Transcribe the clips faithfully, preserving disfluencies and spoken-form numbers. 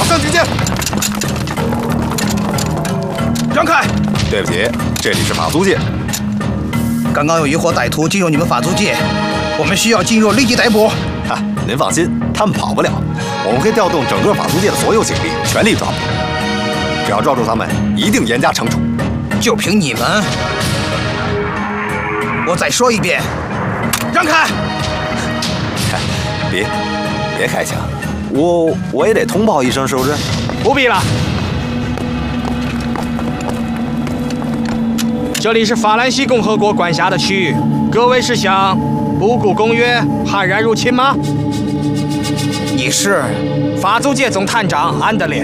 上警戒！让开！ 对不起，这里是法租界。 刚刚有一伙歹徒进入你们法租界，我们需要进入立即逮捕。 哈，您放心，他们跑不了，我们会调动整个法租界的所有警力，全力抓捕。只要抓住他们，一定严加惩处。 就凭你们？我再说一遍，让开！ 别，别开枪，我我也得通报一声，是不是？ 不必了。这里是法兰西共和国管辖的区域，各位是想不顾公约悍然入侵吗？ 你是法租界总探长安德烈。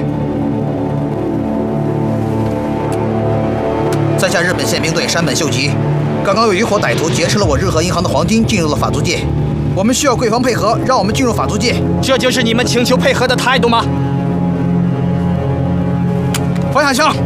在下日本宪兵队山本秀吉。刚刚有一伙歹徒劫持了我日和银行的黄金，进入了法租界。我们需要贵方配合，让我们进入法租界。 这就是你们请求配合的态度吗？ 放下枪。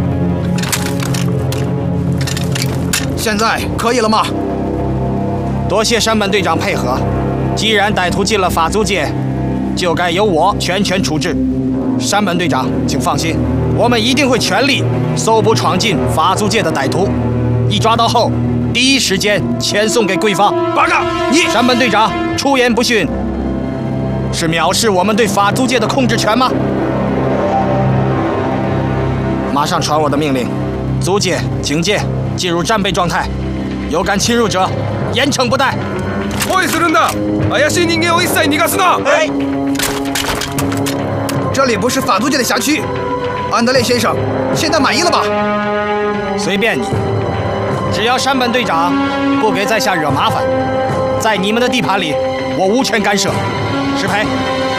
现在可以了吗？ 多谢山本队长配合。既然歹徒进了法租界，就该由我全权处置。山本队长，请放心，我们一定会全力搜捕闯进法租界的歹徒。一抓到后，第一时间遣送给贵方。 八嘎！你山本队长出言不逊，是藐视我们对法租界的控制权吗？马上传我的命令，租界、警戒进入战备状态，有敢侵入者，严惩不贷。 包囲するんだ！怪しい人間を一切逃がすな！ 哎，这里不是法租界的辖区。安德烈先生，现在满意了吧？ 随便你，只要山本队长不给在下惹麻烦，在你们的地盘里，我无权干涉。石培，